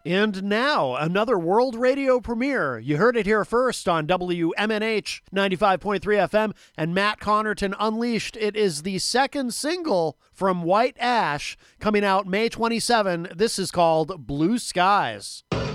And now, another world radio premiere. You heard it here first on WMNH 95.3 FM and Matt Connerton Unleashed. It is the second single from White Ash coming out May 27. This is called Blue Skies.